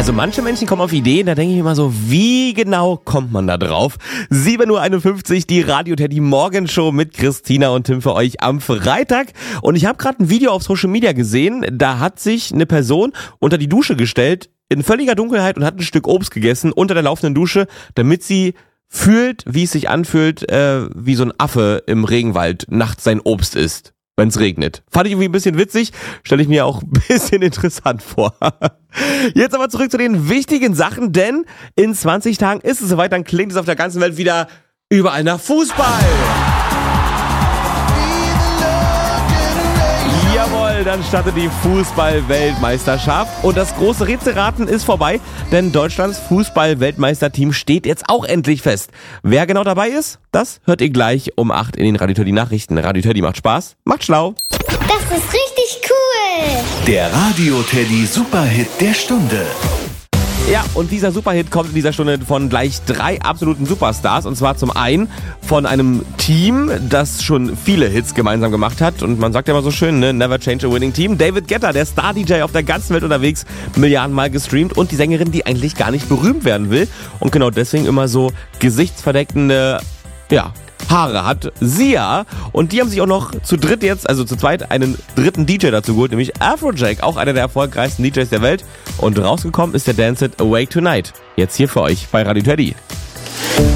Also manche Menschen kommen auf Ideen, da denke ich mir immer so, wie genau kommt man da drauf? 7:51 Uhr, die Radio Teddy Morgenshow mit Christina und Tim für euch am Freitag. Und ich habe gerade ein Video auf Social Media gesehen, da hat sich eine Person unter die Dusche gestellt, in völliger Dunkelheit und hat ein Stück Obst gegessen unter der laufenden Dusche, damit sie fühlt, wie es sich anfühlt, wie so ein Affe im Regenwald nachts sein Obst isst, wenn es regnet. Fand ich irgendwie ein bisschen witzig, stelle ich mir auch ein bisschen interessant vor. Jetzt aber zurück zu den wichtigen Sachen, denn in 20 Tagen ist es soweit, dann klingt es auf der ganzen Welt wieder überall nach Fußball. Jawohl, dann startet die Fußball-Weltmeisterschaft und das große Rätselraten ist vorbei, denn Deutschlands Fußball-Weltmeisterteam steht jetzt auch endlich fest. Wer genau dabei ist, das hört ihr gleich um 8 in den Radio Teddy Nachrichten. Radio Teddy macht Spaß, macht schlau. Das ist richtig cool. Der Radio Teddy Superhit der Stunde. Ja, und dieser Superhit kommt in dieser Stunde von gleich 3 absoluten Superstars. Und zwar zum einen von einem Team, das schon viele Hits gemeinsam gemacht hat. Und man sagt ja immer so schön, ne? Never change a winning team. David Guetta, der Star-DJ auf der ganzen Welt unterwegs, Milliardenmal gestreamt. Und die Sängerin, die eigentlich gar nicht berühmt werden will. Und genau deswegen immer so gesichtsverdeckende, Haare hat, Sia. Und die haben sich auch noch zu zweit einen dritten DJ dazu geholt, nämlich Afrojack, auch einer der erfolgreichsten DJs der Welt. Und rausgekommen ist der Dance It Awake Tonight. Jetzt hier für euch bei Radio Teddy.